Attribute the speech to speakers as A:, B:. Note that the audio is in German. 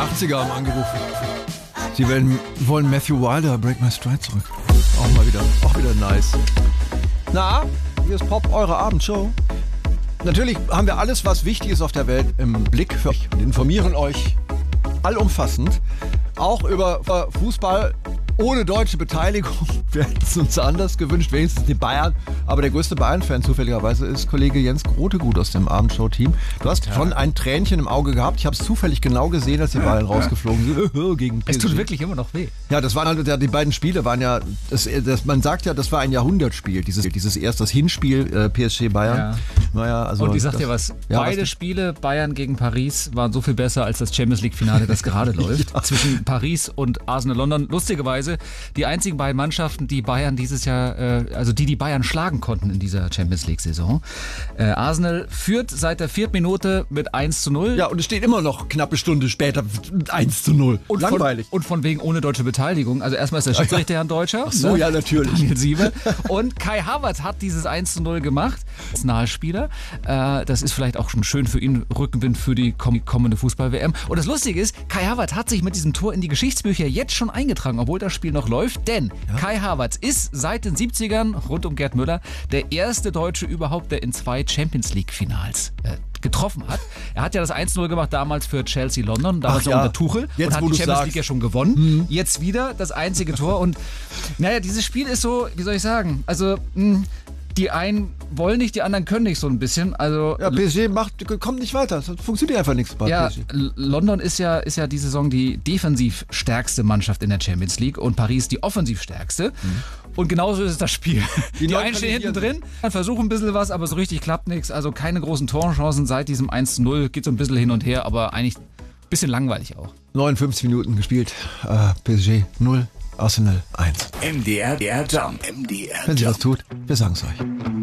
A: 80er haben angerufen. Sie wollen Matthew Wilder, Break My Stride zurück. Auch wieder nice. Na, hier ist Pop, eure Abendshow. Natürlich haben wir alles, was wichtig ist auf der Welt, im Blick für euch und informieren euch allumfassend. Auch über Fußball ohne deutsche Beteiligung. Wir hätten es uns anders gewünscht, wenigstens die Bayern. Aber der größte Bayern-Fan zufälligerweise ist Kollege Jens Grotegut aus dem Abendshow-Team. Du hast schon ein Tränchen im Auge gehabt. Ich habe es zufällig genau gesehen, als die Bayern rausgeflogen sind. Gegen PSG.
B: Es tut wirklich immer noch weh.
A: Ja, das waren halt, die beiden Spiele waren ja, man sagt ja, das war ein Jahrhundertspiel. Dieses erst das Hinspiel PSG-Bayern.
B: Ja.
A: Naja, also
B: und ich sag dir was, beide Spiele, Bayern gegen Paris, waren so viel besser als das Champions-League-Finale, das gerade läuft. Ja. Zwischen Paris und Arsenal London. Lustigerweise, die einzigen beiden Mannschaften, die Bayern dieses Jahr, die Bayern schlagen konnten in dieser Champions-League-Saison. Arsenal führt seit der 4. Minute mit 1:0.
A: Ja, und es steht immer noch knappe Stunde später 1:0.
B: Und langweilig. Und von wegen ohne deutsche Beteiligung. Also erstmal ist der Schiedsrichter ja ein Deutscher.
A: Ach so, ja, natürlich.
B: Daniel Siebe. Und Kai Havertz hat dieses 1:0 gemacht. Als Nahelspieler. Das ist vielleicht auch schon schön für ihn, Rückenwind für die kommende Fußball-WM. Und das Lustige ist, Kai Havertz hat sich mit diesem Tor in die Geschichtsbücher jetzt schon eingetragen, obwohl das Spiel noch läuft. Denn Kai Havertz ist seit den 70ern, rund um Gerd Müller, der erste Deutsche überhaupt, der in 2 Champions-League-Finals getroffen hat. Er hat ja das 1:0 gemacht damals für Chelsea London, damals noch unter Tuchel.
A: Jetzt,
B: und hat die Champions League ja schon gewonnen.
A: Mhm.
B: Jetzt wieder das einzige Tor. Und naja, dieses Spiel ist so, wie soll ich sagen, also die einen wollen nicht, die anderen können nicht so ein bisschen. Also
A: ja, PSG kommt nicht weiter. Das funktioniert einfach nichts bei PSG.
B: London ist ja die Saison die defensiv stärkste Mannschaft in der Champions League und Paris die offensiv stärkste. Und genauso ist es das Spiel. Die einen stehen hinten drin, versuchen ein bisschen was, aber so richtig klappt nichts. Also keine großen Torchancen seit diesem 1:0. Geht so ein bisschen hin und her, aber eigentlich ein bisschen langweilig auch.
A: 59 Minuten gespielt. PSG 0, Arsenal 1.
C: MDR Jump. MDR
A: Wenn sie was tut, wir sagen es euch.